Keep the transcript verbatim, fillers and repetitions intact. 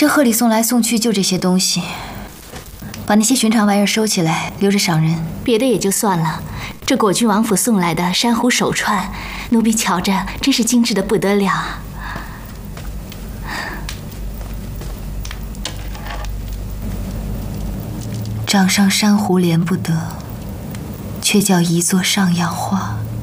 这贺礼送来送去就这些东西，把那些寻常玩意儿收起来，留着赏人。 别的也就算了，这果郡王府送来的珊瑚手串，奴婢瞧着真是精致的不得了。 掌上珊瑚连不得，却叫一座上阳花。